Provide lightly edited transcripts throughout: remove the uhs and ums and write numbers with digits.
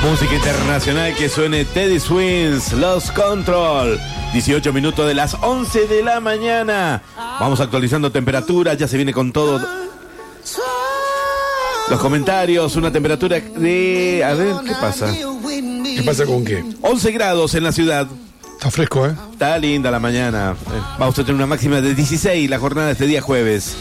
Música internacional, que suene Teddy Swims, Lost Control. 18 minutos de las 11 de la mañana. Vamos actualizando temperatura, ya se viene con todo. Los comentarios, una temperatura de... A ver, ¿qué pasa? ¿Qué pasa con qué? 11 grados en la ciudad. Está fresco, ¿eh? Está linda la mañana. Vamos a tener una máxima de 16 la jornada de este día jueves.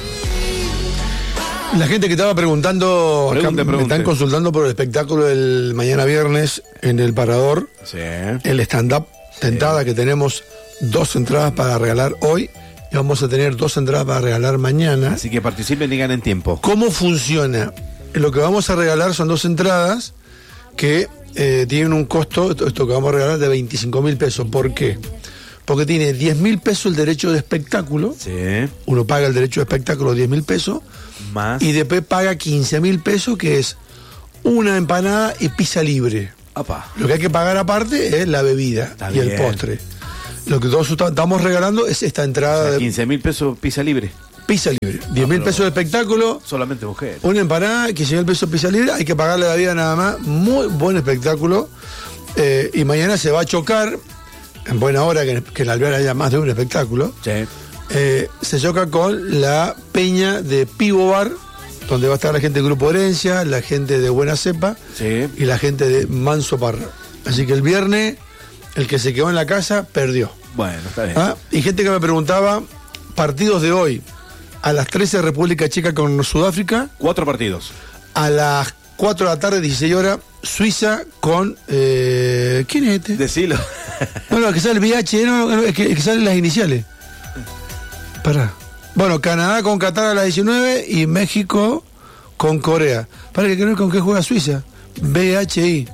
La gente que estaba preguntando, Pregunte. me están consultando por el espectáculo del mañana viernes en el Parador. Sí. El stand-up Tentada, que tenemos 2 entradas para regalar hoy y vamos a tener 2 entradas para regalar mañana. Así que participen y ganen tiempo. ¿Cómo funciona? Lo que vamos a regalar son 2 entradas que tienen un costo, esto que vamos a regalar, de 25.000 pesos. ¿Por qué? Porque tiene 10.000 pesos el derecho de espectáculo. Sí. Uno paga el derecho de espectáculo, 10.000 pesos. Más. Y después paga 15.000 pesos, que es una empanada y pizza libre. Opa. Lo que hay que pagar aparte es la bebida. Está y bien. el postre. Lo que todos estamos regalando es esta entrada de 15.000 pesos pizza libre. pizza libre. 10.000 pesos de espectáculo. Solamente mujeres. Una empanada, 15.000 pesos pizza libre. Hay que pagarle la vida nada más. Muy buen espectáculo. Y mañana se va a chocar, en buena hora, que en la Alvear haya más de un espectáculo. Sí. Se choca con la peña de Pivo Bar, donde va a estar la gente del Grupo Herencia, la gente de Buena Cepa, Sí. y la gente de Manso Parra. Así que el viernes, el que se quedó en la casa, perdió. Bueno, está bien. Y gente que me preguntaba, partidos de hoy: a las 13 República Checa con Sudáfrica, 4 partidos. a las 4 de la tarde, 16 horas, Suiza con... ¿quién es este? Decilo. No, que sale el VH, es que salen las iniciales. Pará. Bueno, Canadá con Qatar a las 19 y México con Corea. Para que creo con qué juega Suiza. BHI.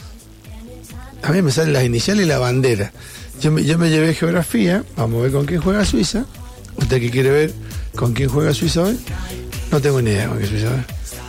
A mí me salen las iniciales y la bandera. Yo me llevé geografía. Vamos a ver con quién juega Suiza. ¿Usted que quiere ver con quién juega Suiza hoy? No tengo ni idea con quién Suiza hoy.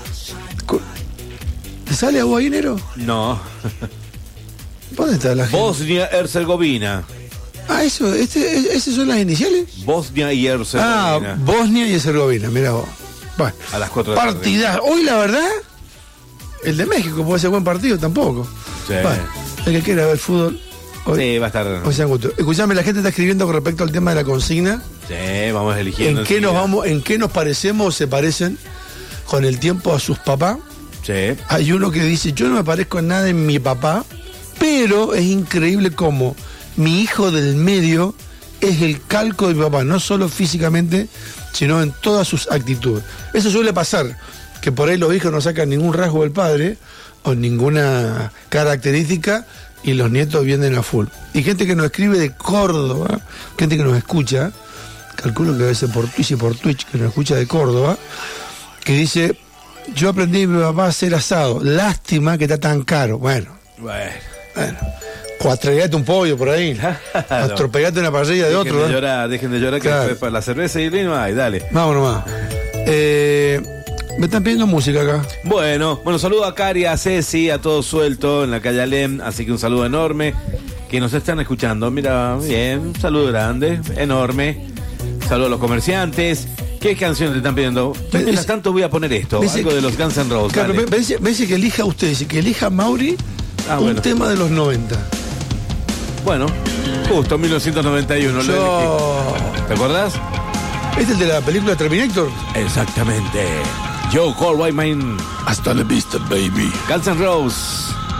¿Te sale a vos ahí, Nero? No. ¿Dónde está la gente? Bosnia-Herzegovina. ¿Esas son las iniciales? Bosnia y Herzegovina. Bosnia y Herzegovina, mira vos. Bueno, A las 4 de la tarde. partida. Hoy, la verdad, el de México puede ser buen partido, tampoco. Sí. Bueno, el que quiera ver fútbol. Hoy, Sí, va a estar. hoy se gusto. Escuchame, la gente está escribiendo con respecto al tema de la consigna. Sí, vamos eligiendo. ¿En qué nos parecemos o se parecen con el tiempo a sus papás? Sí. Hay uno que dice: yo no me parezco en nada en mi papá, pero es increíble cómo mi hijo del medio es el calco de mi papá, no solo físicamente, sino en todas sus actitudes. Eso suele pasar, que por ahí los hijos no sacan ningún rasgo del padre o ninguna característica y los nietos vienen a full. Y gente que nos escribe de Córdoba, gente que nos escucha, calculo que debe ser por Twitch, que nos escucha de Córdoba, que dice: yo aprendí de mi papá a hacer asado, lástima que está tan caro. Bueno, cuatrellate un pollo por ahí, atropellate una parrilla de otro. Dejen de llorar, que Claro. después para la cerveza y el vino hay, dale. Vamos nomás. Me están pidiendo música acá. Bueno, saludo a Cari, a Ceci, a todos suelto en la calle Alem, así que un saludo enorme, que nos están escuchando. Mira, bien, un saludo grande, enorme. Saludo a los comerciantes. ¿Qué canción te están pidiendo? Yo, mientras tanto voy a poner esto, algo de los Guns N' Roses. Claro, dale. me dice que elija usted, dice que elija Mauri un bueno. tema de los 90. Bueno, justo 1991. Yo... ¿Te acordás? ¿Este es el de la película Terminator? Exactamente. Joe Cole White Mine. Hasta la vista, baby. Guns N' Roses.